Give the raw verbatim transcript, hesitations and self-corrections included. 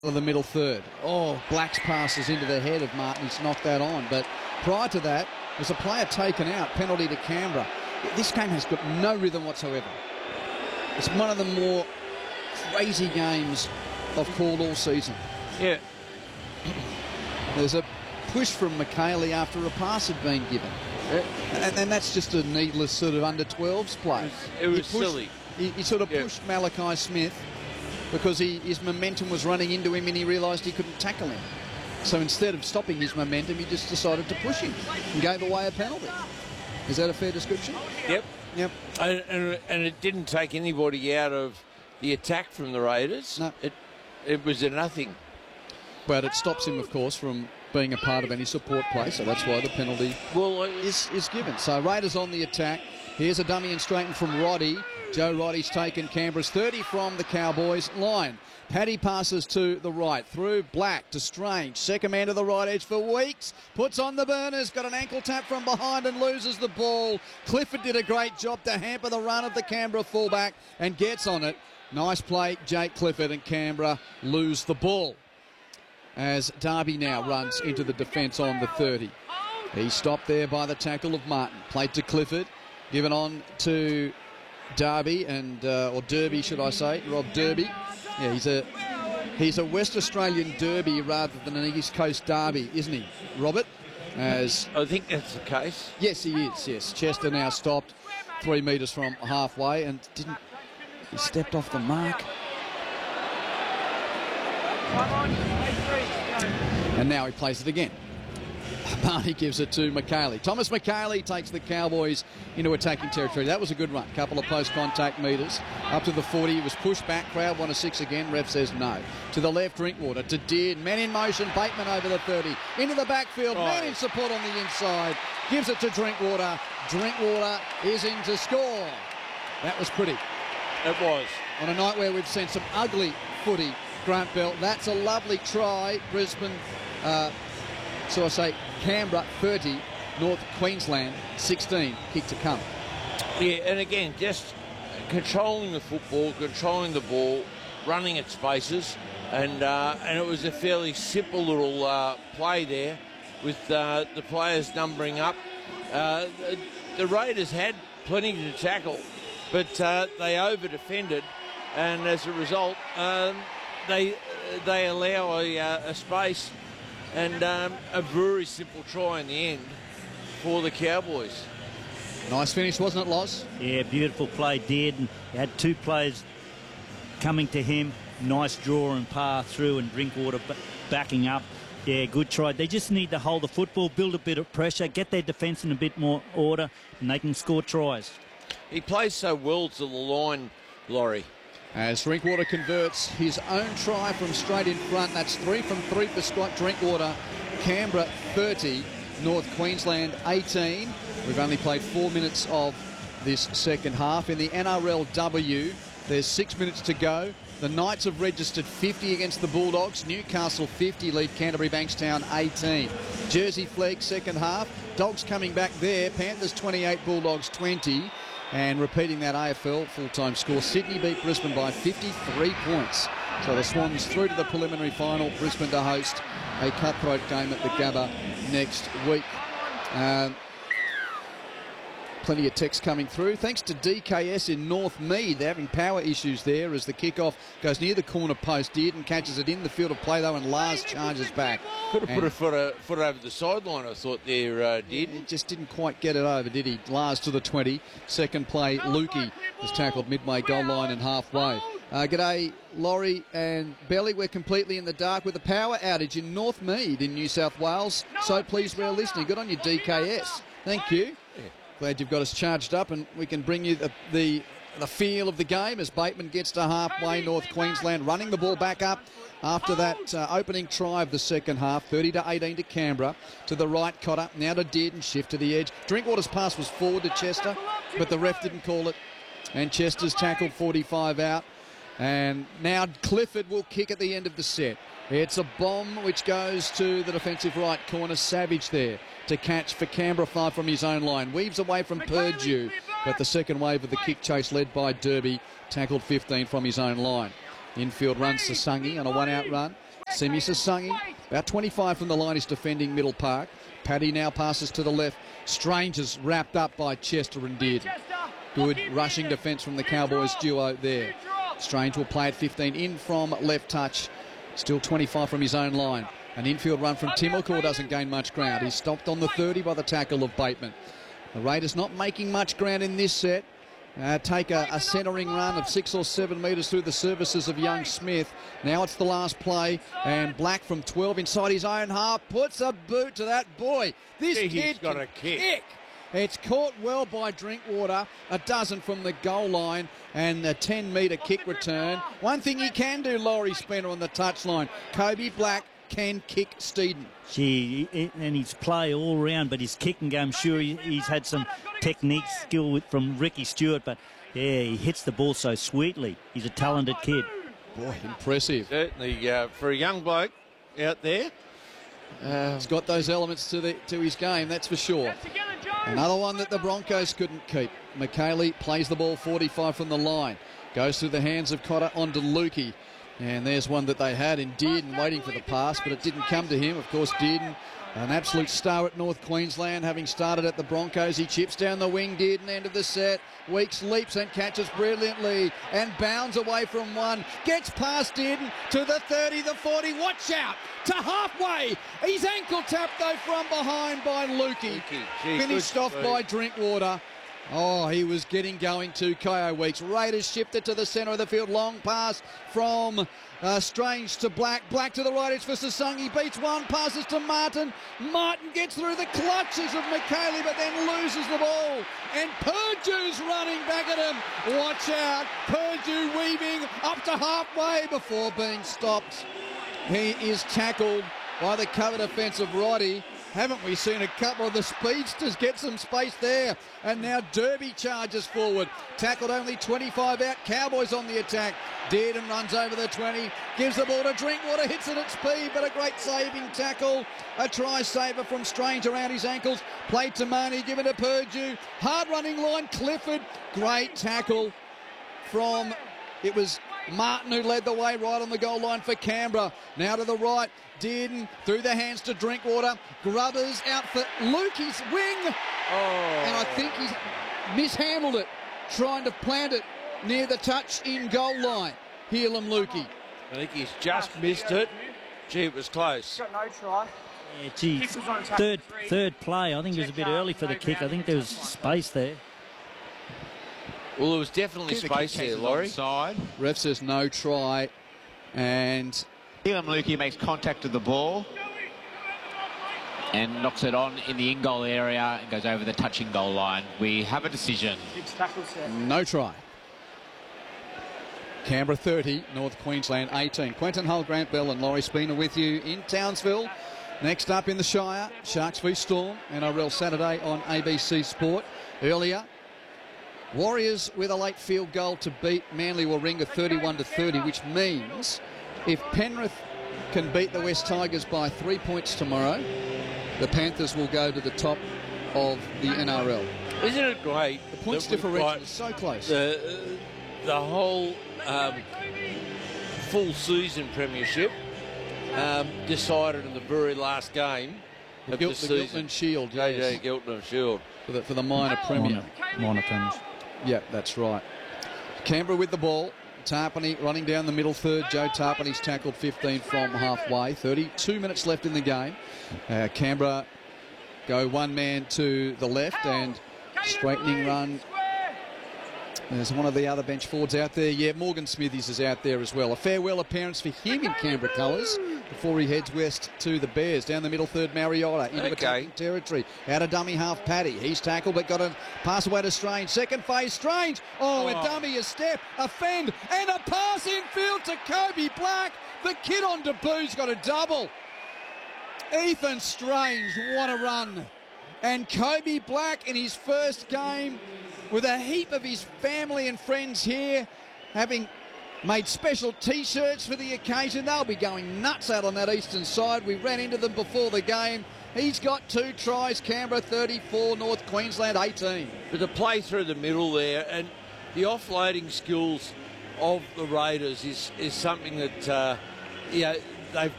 of the middle third. Oh, Black's passes into the head of Martin. He's knocked that on. But prior to that, there's a player taken out, penalty to Canberra. This game has got no rhythm whatsoever. It's one of the more crazy games I've called all season. Yeah. There's a push from McKaylee after a pass had been given. Yeah. And, and that's just a needless sort of under twelves play. It was, it was he pushed, silly. He, he sort of yeah. pushed Malachi Smith because he, his momentum was running into him and he realised he couldn't tackle him. So instead of stopping his momentum, he just decided to push him and gave away a penalty. Is that a fair description? Yep. Yep. And, and, and it didn't take anybody out of the attack from the Raiders. No. It, it was a nothing. But it stops him, of course, from being a part of any support play, so that's why the penalty well, is, is given. So Raiders on the attack. Here's a dummy and straighten from Roddy. Joe Roddy's taken Canberra's thirty from the Cowboys line. Paddy passes to the right, through Black to Strange. Second man to the right edge for Weeks. Puts on the burners, got an ankle tap from behind and loses the ball. Clifford did a great job to hamper the run of the Canberra fullback and gets on it. Nice play, Jake Clifford, and Canberra lose the ball. As Darby now runs into the defence on the thirty. He's stopped there by the tackle of Martin. Played to Clifford, given on to Darby, and uh, or Derby, should I say, Rob Derby. Yeah, he's a he's a West Australian Derby rather than an East Coast Derby, isn't he, Robert? As I think that's the case. Yes, he is, yes. Chester now stopped three metres from halfway and didn't... He stepped off the mark. And now he plays it again. Barney gives it to McKaylee. Thomas McKaylee takes the Cowboys into attacking territory. That was a good run. Couple of post-contact metres. Up to the forty. He was pushed back. Crowd one to six again. Ref says no. To the left, Drinkwater. To Deard. Man in motion. Bateman over the thirty. Into the backfield. Oh. Man in support on the inside. Gives it to Drinkwater. Drinkwater is in to score. That was pretty. It was. On a night where we've seen some ugly footy, Grant Bell. That's a lovely try. Brisbane, uh, so I say Canberra thirty, North Queensland sixteen. Kick to come. Yeah, and again, just controlling the football, controlling the ball, running at spaces, and uh, and it was a fairly simple little uh, play there with uh, the players numbering up. Uh, the, the Raiders had plenty to tackle, but uh, they over-defended, and as a result, um, they they allow a, uh, a space and um, a very simple try in the end for the Cowboys. Nice finish, wasn't it, Loz? Yeah, beautiful play, did. And he had two players coming to him. Nice draw and par through, and Drinkwater b- backing up. Yeah, good try. They just need to hold the football, build a bit of pressure, get their defence in a bit more order, and they can score tries. He plays so well to the line, Laurie. As Drinkwater converts his own try from straight in front. That's three from three for Scott Drinkwater. Canberra thirty, North Queensland eighteen. We've only played four minutes of this second half. In the N R L W, there's six minutes to go. The Knights have registered fifty against the Bulldogs. Newcastle fifty, lead Canterbury Bankstown eighteen. Jersey Flegg second half. Dogs coming back there. Panthers twenty-eight, Bulldogs twenty. And repeating that A F L full-time score, Sydney beat Brisbane by fifty-three points. So the Swans through to the preliminary final. Brisbane to host a cutthroat game at the Gabba next week. Um, Plenty of text coming through. Thanks to D K S in North Mead. They're having power issues there as the kickoff goes near the corner post. Dearden catches it in the field of play, though, and Lars charges back. Could have And put a foot, a foot over the sideline, I thought there, uh, did. He just didn't quite get it over, did he? Lars to the twenty. Second play, Lukey was tackled midway goal line and halfway. Uh, g'day, Laurie and Belly. We're completely in the dark with a power outage in North Mead in New South Wales. So pleased we're listening. Good on you, D K S. Thank you. Yeah. Glad you've got us charged up, and we can bring you the, the the feel of the game as Bateman gets to halfway. North Queensland running the ball back up after that uh, opening try of the second half. thirty to eighteen to Canberra. To the right, Cotter. Now to Dearden. Shift to the edge. Drinkwater's pass was forward to Chester, but the ref didn't call it. And Chester's tackled forty-five out. And now Clifford will kick at the end of the set. It's a bomb which goes to the defensive right corner. Savage there to catch for Canberra, five from his own line. Weaves away from Purdue, but the second wave of the kick chase led by Derby, tackled fifteen from his own line. Infield runs Sasangi on a one-out run. Simi Sasangi, about twenty-five from the line, is defending Middle Park. Paddy now passes to the left. Strange is wrapped up by Chester and Dearden. Good rushing defence from the Cowboys duo there. Strange will play at fifteen, in from left touch. Still twenty-five from his own line. An infield run from Timokor doesn't gain much ground. He's stopped on the thirty by the tackle of Bateman. The Raiders not making much ground in this set. Uh, take a, a centering run of six or seven metres through the services of young Smith. Now it's the last play, and Black from twelve inside his own half puts a boot to that boy. This He's kid got can a kick. kick. It's caught well by Drinkwater, a dozen from the goal line, and a ten metre kick return. One thing he can do, Laurie Spinner, on the touchline. Kobe Black can kick Steeden. Gee, and his play all round, but his kicking game, sure, he's had some technique, skill from Ricky Stewart, but yeah, he hits the ball so sweetly. He's a talented kid. Boy, impressive. Certainly, uh, for a young bloke out there. Uh, He's got those elements to the to his game, that's for sure. Another one that the Broncos couldn't keep. McKaylee plays the ball forty-five from the line. Goes through the hands of Cotter onto Lukey. And there's one that they had in Dearden waiting for the pass, but it didn't come to him. Of course, Dearden, an absolute star at North Queensland, having started at the Broncos. He chips down the wing, Dearden, end of the set. Weeks leaps and catches brilliantly and bounds away from one. Gets past Dearden to the thirty, the forty. Watch out to halfway. He's ankle tapped, though, from behind by Lukey. Gee, Finished off speed. by Drinkwater. Oh, he was getting going to Kyo Weeks. Raiders shifted to the centre of the field. Long pass from uh, Strange to Black. Black to the right. It's for Sasangi. Beats one. Passes to Martin. Martin gets through the clutches of McKaylee, but then loses the ball. And Purdue's running back at him. Watch out. Purdue weaving up to halfway before being stopped. He is tackled by the cover defence of Roddy. Haven't we seen a couple of the speedsters get some space there? And now Derby charges forward. Tackled only twenty-five out. Cowboys on the attack. Dearden runs over the twenty. Gives the ball to Drinkwater. Hits it at speed, but a great saving tackle. A try saver from Strange around his ankles. Played to Marnie. Given to Purdue. Hard running line. Clifford. Great tackle from... It was Martin who led the way right on the goal line for Canberra. Now to the right. Dearden through the hands to Drinkwater. Grubbers out for Lukey's wing. oh. And I think he's mishandled it, trying to plant it near the touch in goal line. Helam Lukey. I think he's just missed it. Gee, it was close. Got no try. Yeah, gee, third, third play. I think it was a bit early for the kick. I think there was space there. Well, there was definitely space there, Laurie. Side. Ref says no try. And Helam Lukey makes contact with the ball and knocks it on in the in-goal area and goes over the touching goal line. We have a decision. Six tackle set. no try. Canberra thirty, North Queensland eighteen. Quentin Hull, Grant Bell and Laurie Spina with you in Townsville. Next up in the Shire, Sharks v Storm, N R L Saturday on A B C Sport. Earlier, Warriors with a late field goal to beat Manly Warringah thirty-one to thirty, which means if Penrith can beat the West Tigers by three points tomorrow, the Panthers will go to the top of the N R L. Isn't it great? The points that we've differential got is so close. The, the whole um, full season premiership um, decided in the very last game the of Gil- the the season. Giltman Shield, J J yes, Giltman Shield. for the, for the minor premier. Minor, minor premiers. Yeah, that's right. Canberra with the ball. Tarpany running down the middle third. Joe Tarpany's tackled fifteen from halfway. thirty-two minutes left in the game. Uh, Canberra go one man to the left and straightening run. There's one of the other bench forwards out there. Yeah, Morgan Smithies is out there as well. A farewell appearance for him in Canberra colours before he heads west to the Bears. Down the middle third, Mariota into Okay. attacking territory. Out of dummy half, Paddy. He's tackled but got a pass away to Strange. Second phase, Strange. Oh, a Oh. dummy, a step, a fend, and a pass infield to Kobe Black. The kid on debut's got a double. Ethan Strange, what a run. And Kobe Black in his first game with a heap of his family and friends here, having made special T-shirts for the occasion. They'll be going nuts out on that eastern side. We ran into them before the game. He's got two tries. Canberra thirty-four, North Queensland eighteen. But the play through the middle there and the offloading skills of the Raiders is, is something that uh, you know, they've